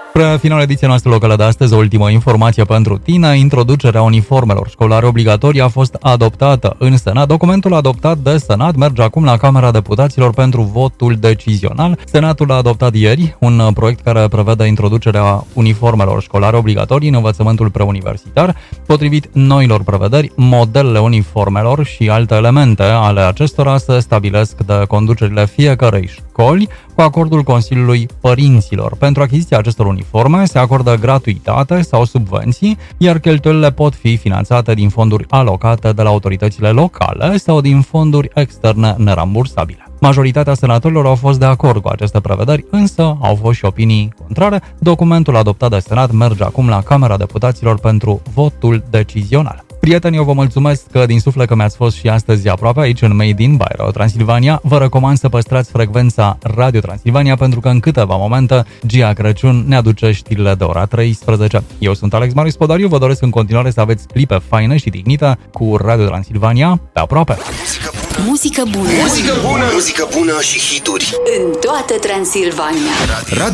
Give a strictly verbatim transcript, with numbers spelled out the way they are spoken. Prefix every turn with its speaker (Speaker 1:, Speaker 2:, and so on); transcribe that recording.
Speaker 1: Spre finalul ediției noastre locale de astăzi, o ultimă informație pentru tine. Introducerea uniformelor școlare obligatorii a fost adoptată în Senat. Documentul adoptat de Senat merge acum la Camera Deputaților pentru votul decizional. Senatul a adoptat ieri un proiect care prevede introducerea uniformelor școlare obligatorii în învățământul preuniversitar. Potrivit noilor prevederi, modelele uniformelor și alte elemente ale acestora se stabilesc de conducerile fiecărei școli cu acordul Consiliului Părinților. Pentru achiziția acestor uniforme se acordă gratuitate sau subvenții, iar cheltuielile pot fi finanțate din fonduri alocate de la autoritățile locale sau din fonduri externe nerambursabile. Majoritatea senatorilor au fost de acord cu aceste prevederi, însă au fost și opinii contrare. Documentul adoptat de Senat merge acum la Camera Deputaților pentru votul decizional. Prietenii, eu vă mulțumesc că din suflet că mi-ați fost și astăzi aproape aici în Made in by Radio Transilvania. Vă recomand să păstrați frecvența Radio Transilvania pentru că în câteva momente Gia Crăciun ne aduce știrile de ora treisprezece. Eu sunt Alex Marius Podariu, vă doresc în continuare să aveți clipe faine și dignite cu Radio Transilvania pe aproape.
Speaker 2: Muzică bună. Muzică bună. Muzică bună și hituri. În toată Transilvania.